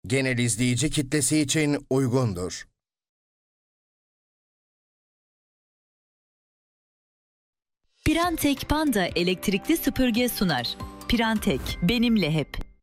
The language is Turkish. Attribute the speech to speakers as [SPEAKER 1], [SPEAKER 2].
[SPEAKER 1] Genel izleyici kitlesi için uygundur.
[SPEAKER 2] Pirantek Panda elektrikli süpürge sunar. Pirantek, benimle hep.